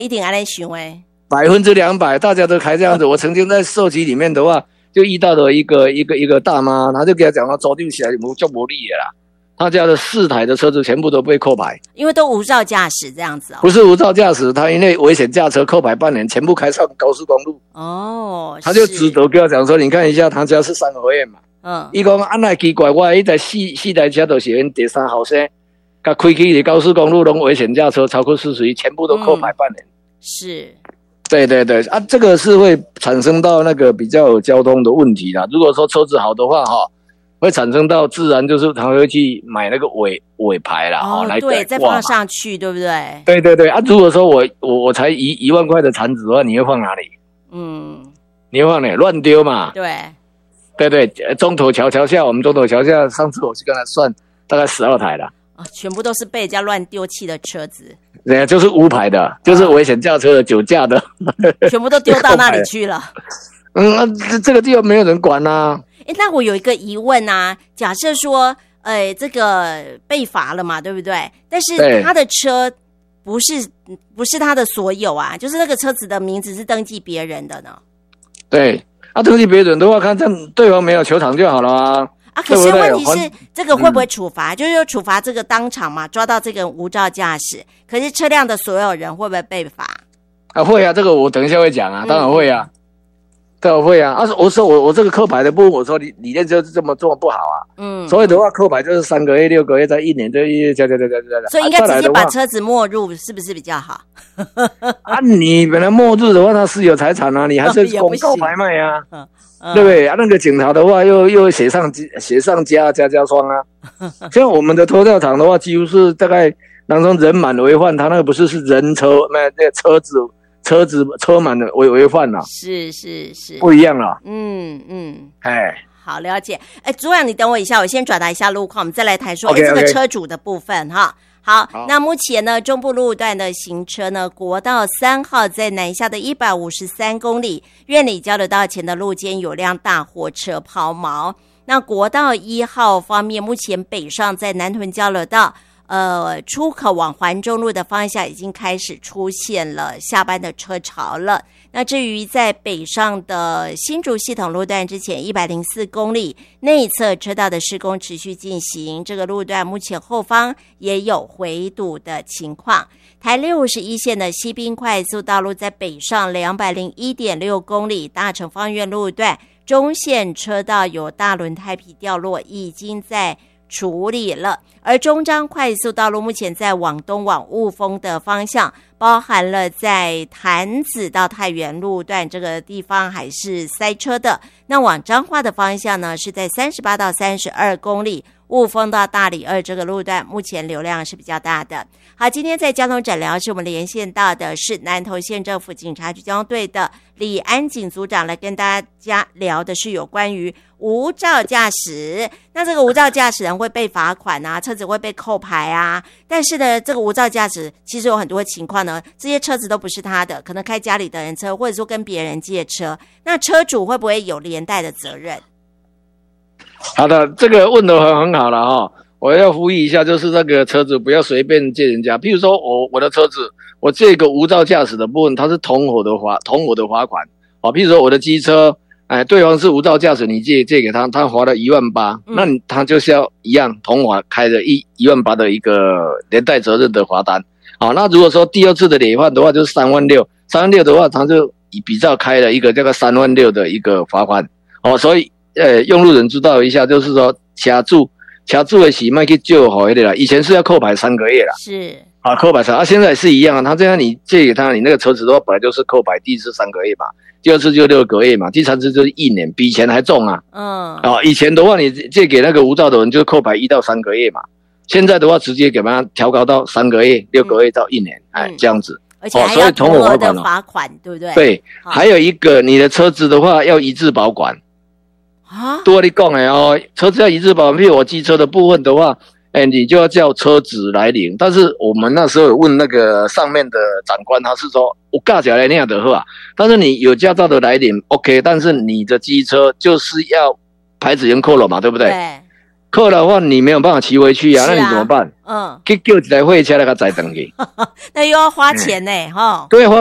一定安尼想诶 ，200%，大家都开这样子。我曾经在社区里面的话，就遇到了一个大妈，她就给他讲说，走丢起来就没力了啦。他家的4台的车子全部都被扣牌， 因为都无照驾驶这样子哦。 不是无照驾驶，他因为危险驾车扣牌半年，全部开上高速公路。 哦， 他就指责跟我讲说，你看一下他家是3合院嘛，他说啊那奇怪，我那台四台车都是因第3号车，他开去的高速公路拢危险驾车超过40，全部都扣牌半年。 是， 对对对啊，这个是会产生到那个比较有交通的问题啦。如果说车子好的话会产生到自然就是他会去买那个尾牌啦，来对，再放上去，对不对？ 对对对啊！如果说我才1万块的铲子的话，你会放哪里？你会放哪里？乱丢嘛？ 对对对，中头桥下，我们中头桥下，上次我去跟他算，大概12台了。 全部都是被人家乱丢弃的车子。 对，就是无牌的，就是危险驾车的、酒驾的， 全部都丢到那里去了。 这个地方没有人管啊。 那我有一个疑问啊，假设说，这个被罚了嘛，对不对？但是他的车不是他的所有啊，就是那个车子的名字是登记别人的呢。对， 登记别人的话，看这对方没有求偿就好了啊。 可是问题是，这个会不会处罚？就是说处罚这个当场嘛，抓到这个无照驾驶。可是车辆的所有人会不会被罚？ 会啊，这个我等一下会讲啊，当然会啊。对，我会啊！我说我这个扣牌的部分，我说理念就是这么不好啊。所以的话，扣牌就是3个月、6个月，再1年，就加。 所以应该直接把车子没入，是不是比较好？ 你本来没入的话，它私有财产啊，你还是公告拍卖啊，对不对？那个警察的话，又写上加双啊。像我们的拖吊场的话，几乎是大概当中人满为患，他那个不是人车，那车满的违犯了，是不一样了。 好，了解。主管你等我一下，我先转达一下路况，我们再来谈说这个车主的部分哈。好，那目前呢，中部路段的行车呢，国道3号在南下的153公里，苑里交流道前的路肩有辆大货车抛锚。那国道1号方面，目前北上在南屯交流道出口往环中路的方向已经开始出现了下班的车潮了。那至于在北上的新竹系统路段之前104公里内侧车道的施工持续进行，这个路段目前后方也有回堵的情况。台61线的西滨快速道路在北上201.6公里大成方院路段中线车道有大轮胎皮掉落，已经在处理了。而中彰快速道路目前在往东往雾峰的方向，包含了在潭子到太原路段这个地方还是塞车的。那往彰化的方向呢，是在38到32公里，雾峰到大里2这个路段目前流量是比较大的。好，今天在交通诊疗室我们连线到的是南投县政府警察局交通队的李安警组长，来跟大家聊的是有关于无照驾驶。那这个无照驾驶人会被罚款啊，车子会被扣牌啊，但是呢，这个无照驾驶其实有很多情况呢，这些车子都不是他的，可能开家里的人车，或者说跟别人借车，那车主会不会有连带的责任？ 好的，这个问得很好了哈。我要呼吁一下，就是那个车子不要随便借人家。譬如说我的车子，我借个无照驾驶的部分，它是同伙的罚款。譬如说我的机车，对方是无照驾驶，你借给他，他罚了18000，那他就是要一样同伙开了18000的一个连带责任的罚单。好，那如果说第二次的累犯的话，就是36000的话，他就比照开了一个这个36000的一个罚款。所以用路人知道一下，就是说车主的是不要去借好一点啦，以前是要扣牌3个月啦， 是扣牌现在是一样啊。他这样你借给他，你那个车子的话本来就是扣牌，第一次3个月嘛，第二次就6个月嘛，第三次就是1年，比以前还重啊。以前的话你借给那个无照的人就扣牌1到3个月嘛，现在的话直接给他调高到3个月、6个月到1年，这样子。 而且还要同额的罚款，对不对？ 对，还有一个你的车子的话要一致保管。多你讲的车子要一致保管。譬如我机车的部分的话，你就要叫车子来领。但是我们那时候有问那个上面的长官，他是说我驾照来领就好啊，但是你有驾照的来领 OK， 但是你的机车就是要牌子已经扣了嘛，对不对？ 扣的话你没有办法骑回去啊，那你怎么办？去叫一台货车来给它载回去。 那又要花钱呢，哈。 对。